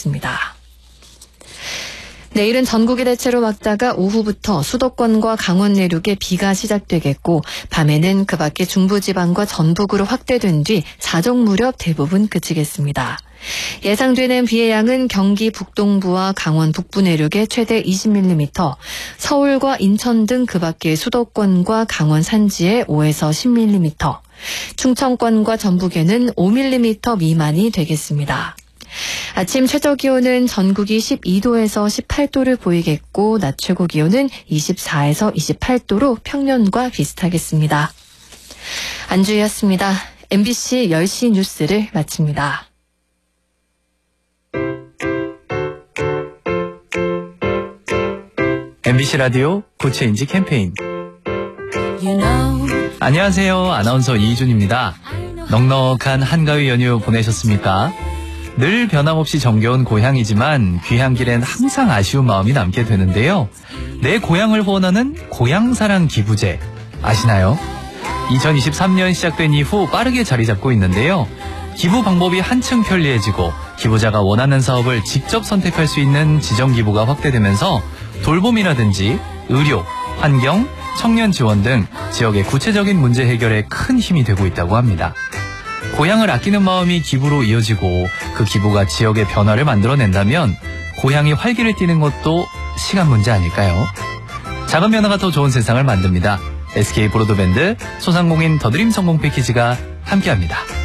있습니다. 내일은 전국이 대체로 맑다가 오후부터 수도권과 강원 내륙에 비가 시작되겠고 밤에는 그 밖에 중부지방과 전북으로 확대된 뒤 자정 무렵 대부분 그치겠습니다. 예상되는 비의 양은 경기 북동부와 강원 북부 내륙에 최대 20mm, 서울과 인천 등 그 밖의 수도권과 강원 산지에 5에서 10mm, 충청권과 전북에는 5mm 미만이 되겠습니다. 아침 최저기온은 전국이 12도에서 18도를 보이겠고 낮 최고기온은 24에서 28도로 평년과 비슷하겠습니다. 안주희였습니다. MBC 10시 뉴스를 마칩니다. MBC 라디오 고체인지 캠페인. 안녕하세요. 아나운서 이희준입니다. 넉넉한 한가위 연휴 보내셨습니까? 늘 변함없이 정겨운 고향이지만 귀향 길엔 항상 아쉬운 마음이 남게 되는데요. 내 고향을 후원하는 고향사랑 기부제 아시나요? 2023년 시작된 이후 빠르게 자리 잡고 있는데요. 기부 방법이 한층 편리해지고 기부자가 원하는 사업을 직접 선택할 수 있는 지정 기부가 확대되면서 돌봄이라든지 의료, 환경, 청년 지원 등 지역의 구체적인 문제 해결에 큰 힘이 되고 있다고 합니다. 고향을 아끼는 마음이 기부로 이어지고 그 기부가 지역의 변화를 만들어낸다면 고향이 활기를 띠는 것도 시간 문제 아닐까요? 작은 변화가 더 좋은 세상을 만듭니다. SK 브로드밴드 소상공인 더드림 성공 패키지가 함께합니다.